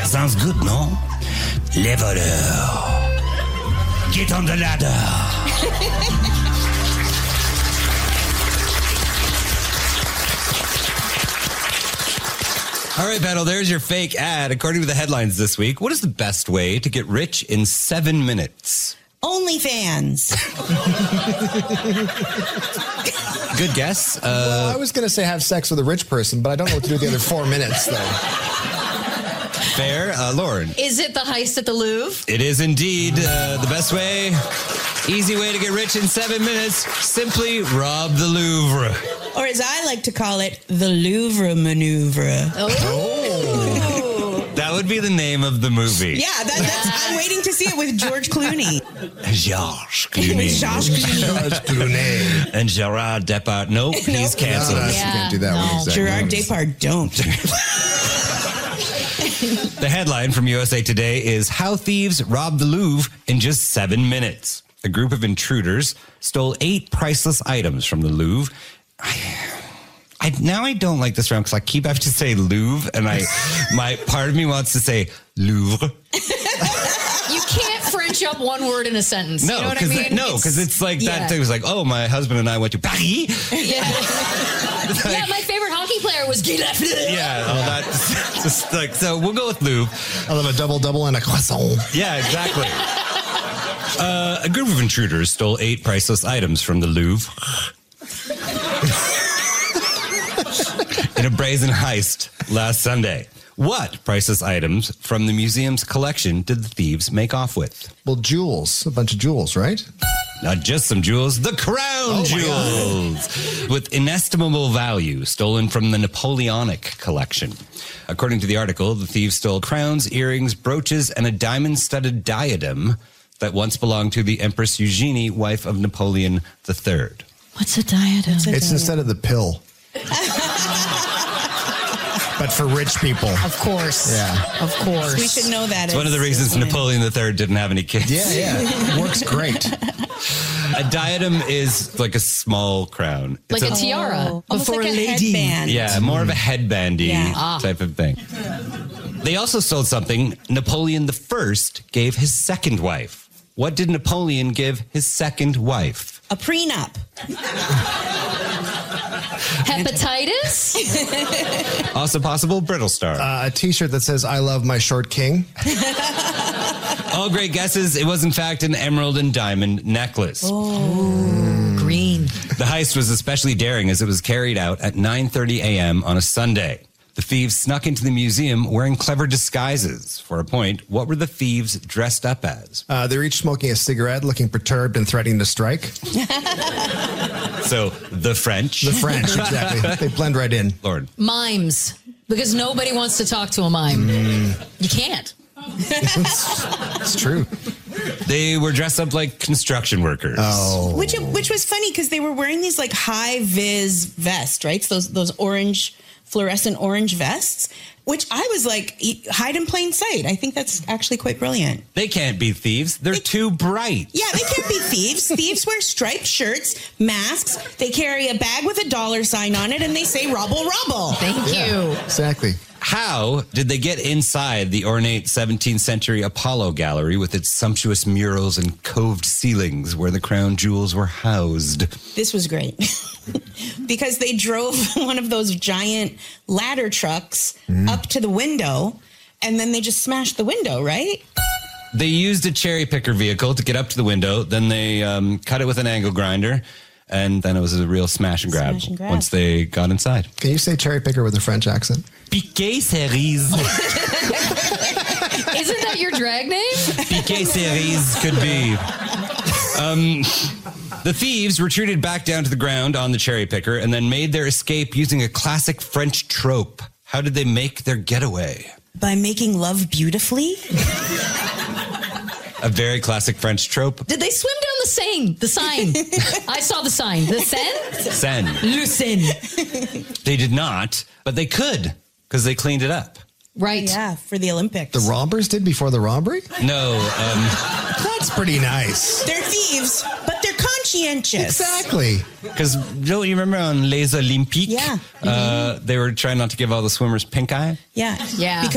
sounds good, no? Les voleurs. Get on the ladder. All right, Battle, there's your fake ad. According to the headlines this week, what is the best way to get rich in 7 minutes? OnlyFans. Good guess. Well, I was going to say have sex with a rich person, but I don't know what to do with the other 4 minutes, though. Fair. Lauren. Is it the heist at the Louvre? It is indeed the best way. Easy way to get rich in 7 minutes. Simply rob the Louvre. Or as I like to call it, the Louvre maneuver. That would be the name of the movie. Yeah, I'm waiting to see it with George Clooney. Georges Clooney. George Clooney. And Gerard Depardieu. Nope, he's canceled. No, you can't do that one. Exactly. Gerard Depardieu, don't. The headline from USA Today is How Thieves Robbed the Louvre in Just 7 Minutes. A group of intruders stole 8 priceless items from the Louvre. Now I don't like this round because I keep having to say Louvre, and my part of me wants to say Louvre. You can't French up one word in a sentence. No, you know what I mean? because it's like that thing. It was like, oh, my husband and I went to Paris. Yeah. Yeah, my favorite hockey player was Guy Lafleur. Yeah, all that's just like, so we'll go with Louvre. I love a double and a croissant. Yeah, exactly. A group of intruders stole 8 priceless items from the Louvre in a brazen heist last Sunday. What priceless items from the museum's collection did the thieves make off with? Well, jewels. A bunch of jewels, right? Not just some jewels, the crown jewels, with inestimable value stolen from the Napoleonic collection. According to the article, the thieves stole crowns, earrings, brooches, and a diamond-studded diadem that once belonged to the Empress Eugenie, wife of Napoleon III. What's a diadem? It's instead of the pill. But for rich people. Of course. Yeah. Of course. We should know that. It's one of the reasons Napoleon III didn't have any kids. Yeah. It works great. A diadem is like a small crown. Like a tiara. Almost For like a a lady. headband. Yeah, more of a headbandy Yeah. type of thing. They also stole something Napoleon I gave his second wife. What did Napoleon give his second wife? A prenup. Hepatitis? Also possible, Brittle Star. A t-shirt that says, I love my short king. All great guesses. It was, in fact, an emerald and diamond necklace. Green. The heist was especially daring as it was carried out at 9:30 a.m. on a Sunday. The thieves snuck into the museum wearing clever disguises. For a point, what were the thieves dressed up as? They're each smoking a cigarette, looking perturbed and threatening to strike. So, the French. The French, exactly. They blend right in. Lord. Mimes. Because nobody wants to talk to a mime. You can't. It's true. They were dressed up like construction workers. Oh. Which was funny because they were wearing these like high vis vests, right? So those orange, fluorescent orange vests, which I was like, hide in plain sight. I think that's actually quite brilliant. They can't be thieves. They're too bright. Yeah, they can't be thieves. Thieves wear striped shirts, masks. They carry a bag with a $ sign on it, and they say "Rubble, rubble." Thank you. Exactly. How did they get inside the ornate 17th century Apollo Gallery with its sumptuous murals and coved ceilings where the crown jewels were housed? This was great because they drove one of those giant ladder trucks up to the window, and then they just smashed the window, right? They used a cherry picker vehicle to get up to the window. Then they cut it with an angle grinder. And then it was a real smash and grab once they got inside. Can you say cherry picker with a French accent? Piquet Cerise. Isn't that your drag name? Piquet Cerise could be. The thieves retreated back down to the ground on the cherry picker and then made their escape using a classic French trope. How did they make their getaway? By making love beautifully. A very classic French trope. Did they swim down the Seine? The sign. I saw the sign. The Seine? Seine. Le Seine. They did not, but they could because they cleaned it up. Right. Yeah, for the Olympics. The robbers did before the robbery? No. That's pretty nice. They're thieves, but they're conscientious. Exactly. Because don't you remember on Les Olympiques? Yeah. They were trying not to give all the swimmers pink eye? Yeah. Yeah.